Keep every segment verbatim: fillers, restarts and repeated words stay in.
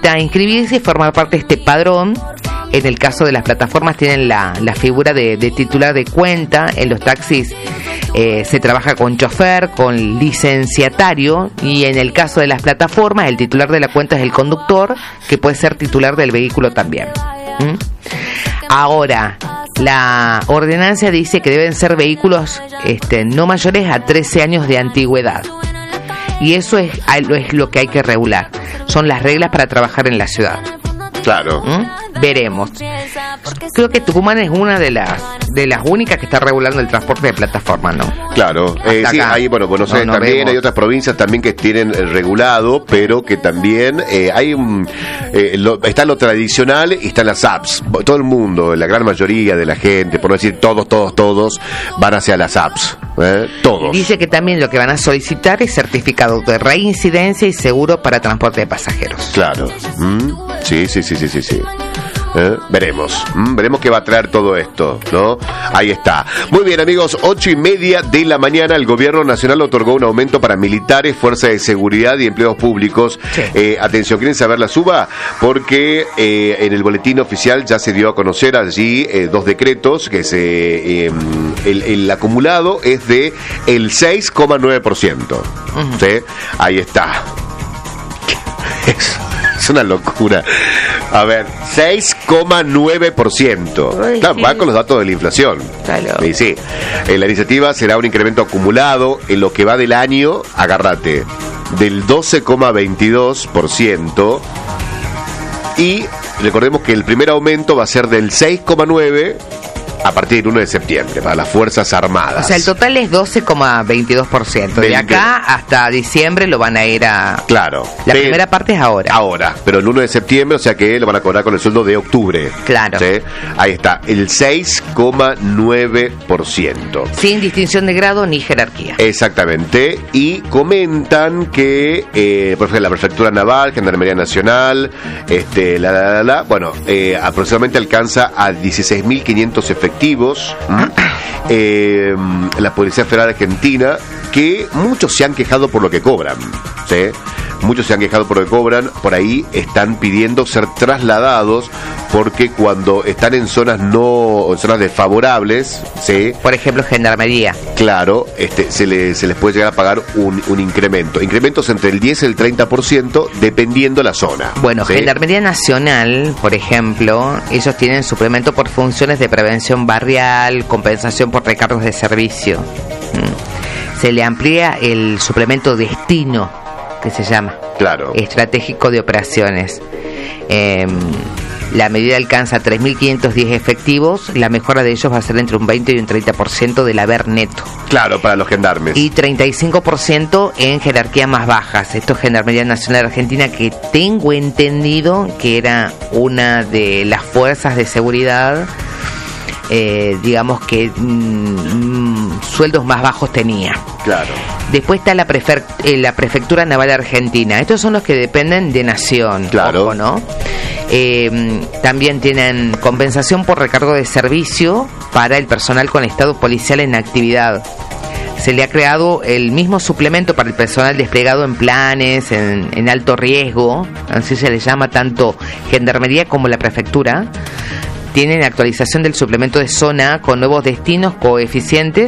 necesita inscribirse y formar parte de este padrón. En el caso de las plataformas tienen la, la figura de, de titular de cuenta. En los taxis eh, se trabaja con chofer, con licenciatario, y en el caso de las plataformas el titular de la cuenta es el conductor, que puede ser titular del vehículo también. ¿Mm? Ahora, la ordenanza dice que deben ser vehículos este, no mayores a trece años de antigüedad. Y eso es, es lo que hay que regular. Son las reglas para trabajar en la ciudad. Claro. ¿Mm? Veremos. Creo que Tucumán es una de las de las únicas que está regulando el transporte de plataforma, ¿no? Claro. Eh, sí, hay, bueno, Buenos Aires no, no también, vemos. Hay otras provincias también que tienen regulado, pero que también eh, hay un... Eh, lo, está lo tradicional y están las apps. Todo el mundo, la gran mayoría de la gente, por no decir todos, todos, todos, van hacia las apps. ¿eh? Todos. Dice que también lo que van a solicitar es certificado de reincidencia y seguro para transporte de pasajeros. Claro. ¿Mm? Sí, sí, sí, sí, sí, sí. ¿Eh? Veremos, ¿Mm? veremos qué va a traer todo esto, ¿no? Ahí está. Muy bien, amigos, ocho y media de la mañana el gobierno nacional otorgó un aumento para militares, fuerzas de seguridad y empleos públicos. Sí. Eh, atención, ¿quieren saber la suba? Porque eh, en el boletín oficial ya se dio a conocer allí eh, dos decretos que se eh, el, el acumulado es de el seis coma nueve por ciento. Uh-huh. ¿Sí? Ahí está. Es, es una locura. A ver, seis coma nueve por ciento. Claro, va con los datos de la inflación. Claro. Sí, sí. En la iniciativa será un incremento acumulado en lo que va del año, agárrate, del doce coma veintidós por ciento. Y recordemos que el primer aumento va a ser del seis coma nueve por ciento a partir del uno de septiembre para las Fuerzas Armadas. O sea, el total es doce coma veintidós por ciento. De acá hasta diciembre lo van a ir a... Claro. La de... primera parte es ahora. Ahora, pero el uno de septiembre, o sea que lo van a cobrar con el sueldo de octubre. Claro. ¿Sí? Ahí está, el seis coma nueve por ciento. Sin distinción de grado ni jerarquía. Exactamente. Y comentan que, eh, por ejemplo, la Prefectura Naval, Gendarmería Nacional, este, la, la, la, la bueno, eh, aproximadamente alcanza a dieciséis mil quinientos efectivos. Eh, la Policía Federal Argentina, que muchos se han quejado por lo que cobran, ¿sí? Muchos se han quejado por lo que cobran, por ahí están pidiendo ser trasladados porque cuando están en zonas no, en zonas desfavorables, ¿sí? Por ejemplo, Gendarmería. Claro, este, se, le, se les puede llegar a pagar un, un incremento. Incrementos entre el diez y el treinta por ciento dependiendo la zona. Bueno, ¿sí? Gendarmería Nacional, por ejemplo, ellos tienen suplemento por funciones de prevención barrial, compensación por recargos de servicio. Mm. Se le amplía el suplemento destino, que se llama. Claro. Estratégico de operaciones. Eh, la medida alcanza tres mil quinientos diez efectivos. La mejora de ellos va a ser entre un veinte y un treinta por ciento del haber neto. Claro, para los gendarmes. Y treinta y cinco por ciento en jerarquías más bajas. Esto es Gendarmería Nacional Argentina, que tengo entendido que era una de las fuerzas de seguridad, eh, digamos que mmm, sueldos más bajos tenía. Claro. Después está la, prefer, eh, la Prefectura Naval Argentina. Estos son los que dependen de Nación. Claro. Ojo, ¿no? Eh, también tienen compensación por recargo de servicio para el personal con estado policial en actividad. Se le ha creado el mismo suplemento para el personal desplegado en planes, en, en alto riesgo. Así se le llama tanto Gendarmería como la Prefectura. Tienen actualización del suplemento de zona con nuevos destinos, coeficientes,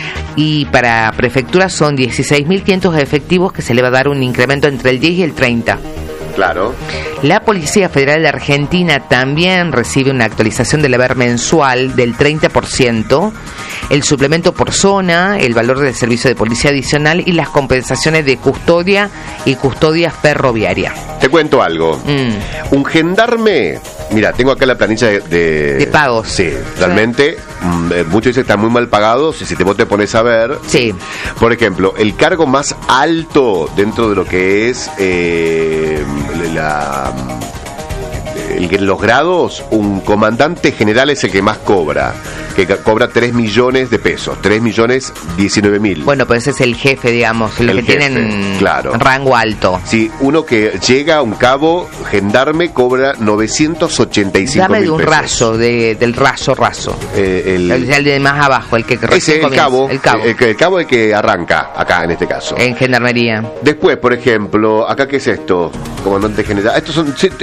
y para Prefectura son dieciséis mil quinientos efectivos, que se le va a dar un incremento entre el diez y el treinta. Claro. La Policía Federal de Argentina también recibe una actualización del haber mensual del treinta por ciento, el suplemento por zona, el valor del servicio de policía adicional y las compensaciones de custodia y custodia ferroviaria. Te cuento algo. Mm. Un gendarme, mira, tengo acá la planilla de... De, de pagos. Sí, realmente, sí. Mm, muchos dicen que están muy mal pagados, y si te, vos te pones a ver... Sí. Por ejemplo, el cargo más alto dentro de lo que es... Eh, la... El, los grados, un comandante general es el que más cobra, que cobra tres millones de pesos, tres millones diecinueve mil. Bueno, pues ese es el jefe, digamos, los que jefe, tienen claro. rango alto. Sí, uno que llega a un cabo gendarme cobra novecientos ochenta y cinco mil pesos. Dame de un raso, de, del raso raso. Eh, el, el, el de más abajo, el que ese, el cabo, el cabo. El, el cabo es el que arranca acá en este caso. En Gendarmería. Después, por ejemplo, acá ¿qué es esto? Comandante general. Estos son...